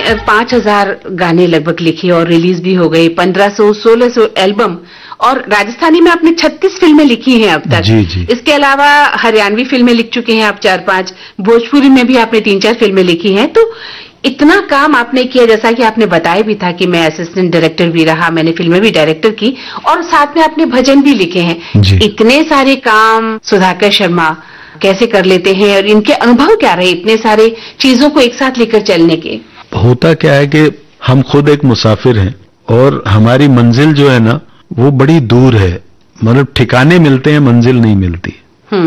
5,000 गाने लगभग लिखे और रिलीज भी हो गए, 1500-1600 एल्बम, और राजस्थानी में आपने 36 फिल्में लिखी हैं अब तक। जी जी। इसके अलावा हरियाणवी फिल्में लिख चुके हैं आप 4-5, भोजपुरी में भी आपने 3-4 फिल्में लिखी हैं। तो इतना काम आपने किया, जैसा कि आपने बताया भी था कि मैं असिस्टेंट डायरेक्टर भी रहा, मैंने फिल्में भी डायरेक्टर की, और साथ में आपने भजन भी लिखे हैं। इतने सारे काम सुधाकर शर्मा कैसे कर लेते हैं, और इनके अनुभव क्या रहे इतने सारे चीजों को एक साथ लेकर चलने के? होता क्या है कि हम खुद एक मुसाफिर हैं और हमारी मंजिल जो है ना वो बड़ी दूर है, मतलब ठिकाने मिलते हैं, मंजिल नहीं मिलती।